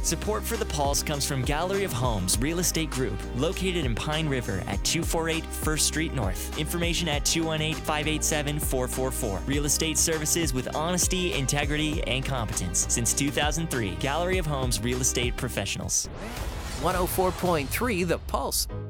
Support for the Pulse comes from Gallery of Homes Real Estate Group, located in Pine River at 248 First Street North. Information at 218-587-4444. Real estate services with honesty, integrity, and competence. Since 2003, Gallery of Homes Real Estate Professionals. 104.3 The Pulse.